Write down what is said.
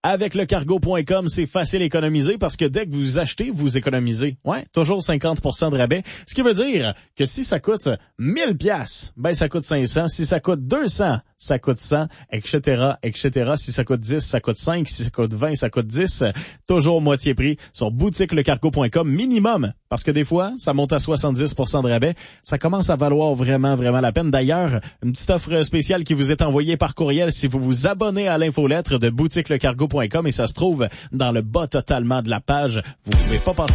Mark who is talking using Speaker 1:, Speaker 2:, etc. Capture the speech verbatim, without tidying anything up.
Speaker 1: Avec le cargo point com, c'est facile à économiser parce que dès que vous achetez, vous économisez. Ouais, toujours cinquante pour cent de rabais. Ce qui veut dire que si ça coûte mille piastres, ben ça coûte cinq cents. Si ça coûte deux cents, ça coûte cent, et cetera, et cetera. Si ça coûte dix, ça coûte cinq. Si ça coûte vingt, ça coûte dix. Toujours moitié prix sur boutique le cargo point com minimum. Parce que des fois, ça monte à soixante-dix pour cent de rabais. Ça commence à valoir vraiment, vraiment la peine. D'ailleurs, une petite offre spéciale qui vous est envoyée par courriel si vous vous abonnez à l'infolettre de boutique le cargo point com et ça se trouve dans le bas totalement de la page. Vous pouvez pas passer